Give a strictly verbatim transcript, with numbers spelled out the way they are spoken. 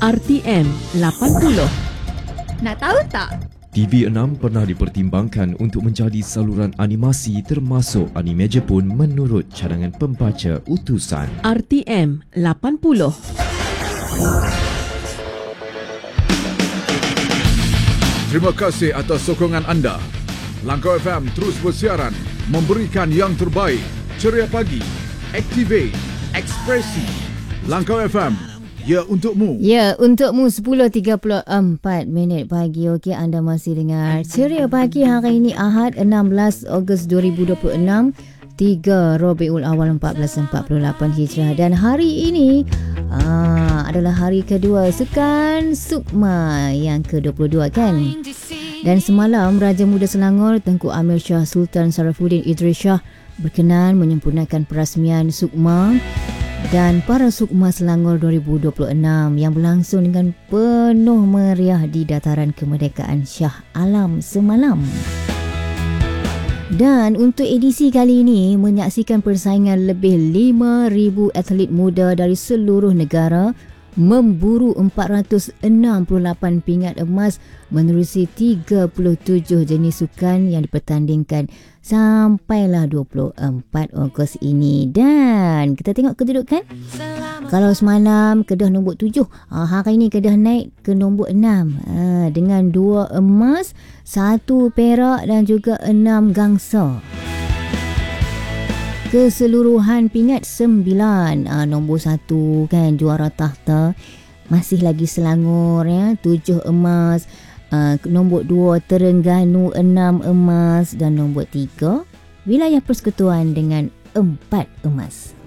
R T M lapan puluh. Nak tahu tak? T V enam pernah dipertimbangkan untuk menjadi saluran animasi termasuk anime Jepun menurut cadangan pembaca utusan. R T M lapan puluh. Terima kasih atas sokongan anda. Langkau F M terus bersiaran, memberikan yang terbaik. Ceria pagi, Activate, Ekspresi. Langkau F M, ya untukmu. Ya, untukmu sepuluh tiga puluh empat minit pagi. Okey, anda masih dengar Ceria Pagi hari ini Ahad enam belas Ogos dua ribu dua puluh enam, tiga Rabiul Awal empat belas empat puluh lapan Hijrah. Dan hari ini aa, adalah hari kedua Sukan Sukma yang ke dua puluh dua kan. Dan semalam Raja Muda Selangor Tengku Amir Shah Sultan Sarafuddin Idris Shah berkenan menyempurnakan perasmian Sukma dan para Sukma Selangor dua ribu dua puluh enam yang berlangsung dengan penuh meriah di Dataran Kemerdekaan Shah Alam semalam. Dan untuk edisi kali ini menyaksikan persaingan lebih lima ribu atlet muda dari seluruh negara memburu empat ratus enam puluh lapan pingat emas menerusi tiga puluh tujuh jenis sukan yang dipertandingkan sampailah dua puluh empat Ogos ini. Dan kita tengok kedudukan. Kalau semalam Kedah nombor tujuh, hari ini Kedah naik ke nombor enam dengan dua emas, satu perak dan juga enam gangsa. Keseluruhan pingat sembilan. Aa, nombor satu kan juara takhta masih lagi Selangor ya, tujuh emas. Aa, nombor dua Terengganu enam emas dan nombor tiga Wilayah Persekutuan dengan empat emas.